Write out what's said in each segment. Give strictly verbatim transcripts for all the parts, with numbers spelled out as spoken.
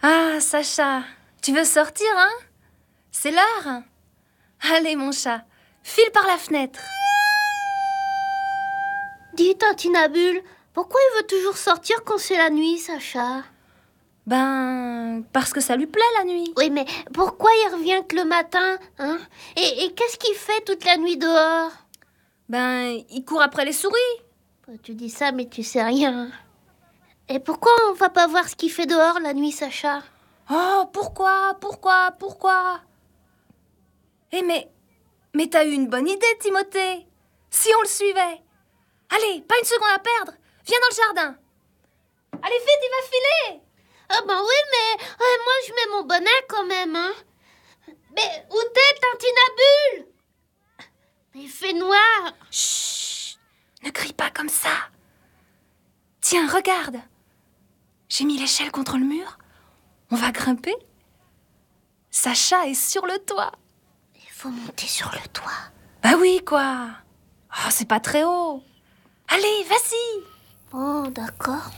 Ah, Sacha, tu veux sortir, hein? C'est l'heure. Allez, mon chat, file par la fenêtre. Dis, Tintinabule, pourquoi il veut toujours sortir quand c'est la nuit, Sacha? Ben, parce que ça lui plaît la nuit. Oui, mais pourquoi il revient que le matin, hein? Et, et qu'est-ce qu'il fait toute la nuit dehors? Ben, il court après les souris. Tu dis ça, mais tu sais rien. Et pourquoi on va pas voir ce qu'il fait dehors la nuit, Sacha? Oh, pourquoi, pourquoi, pourquoi? Eh mais, mais t'as eu une bonne idée, Timothée. Si on le suivait. Allez, pas une seconde à perdre. Viens dans le jardin. Allez, vite, il va filer. Ah ben oui, mais euh, moi je mets mon bonnet quand même, hein. Mais où t'es, Tintinabule? Il fait noir. Chut, ne crie pas comme ça. Tiens, regarde. J'ai mis l'échelle contre le mur. On va grimper. Sacha est sur le toit. Il faut monter sur le toit. Bah oui, quoi. Oh, c'est pas très haut. Allez, vas-y. Oh, d'accord.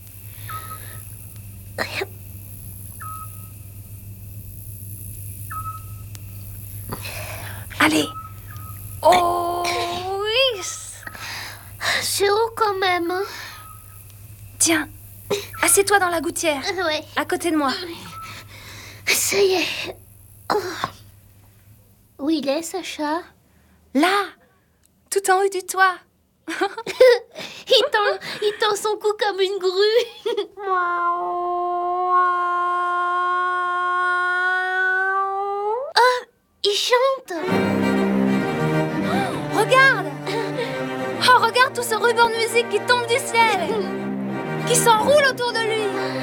Allez. Oh, oui. C'est haut quand même, hein. Tiens, assieds-toi dans la gouttière, Ouais. à côté de moi. Ça y est. Oh. Où il est, Sacha? Là, tout en haut du toit. il, tend, il tend son cou comme une grue. Oh, il chante. Oh, regarde. Oh, regarde tout ce ruban de musique qui tombe du ciel, qui s'enroule autour de lui.